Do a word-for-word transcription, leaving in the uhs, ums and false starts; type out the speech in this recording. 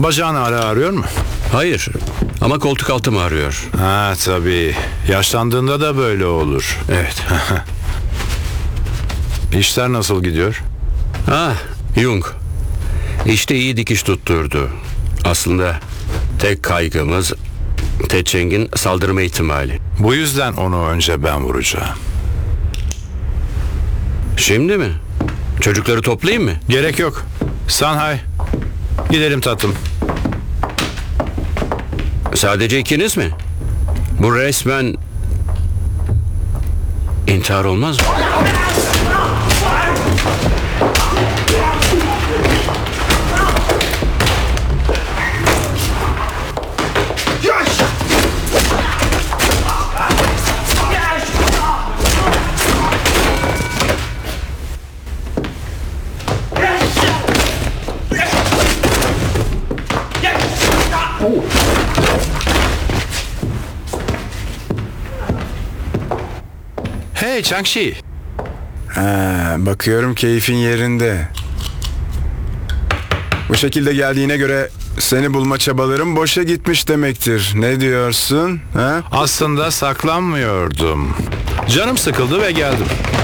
Bacağın hala ağrıyor mu? Hayır ama koltuk altım ağrıyor. Ha tabii. Yaşlandığında da böyle olur. Evet. İşler nasıl gidiyor? Ah, Jung. İşte iyi dikiş tutturdu. Aslında tek kaygımız Ted Chiang'in saldırma ihtimali. Bu yüzden onu önce ben vuracağım. Şimdi mi? Çocukları toplayayım mı? Gerek yok. Sanhay. Gidelim tatlım. Sadece ikiniz mi? Bu resmen intihar olmaz mı? Hey Changshi. Ha, bakıyorum keyfin yerinde. Bu şekilde geldiğine göre seni bulma çabalarım boşa gitmiş demektir. Ne diyorsun? Ha? Aslında saklanmıyordum. Canım sıkıldı ve geldim.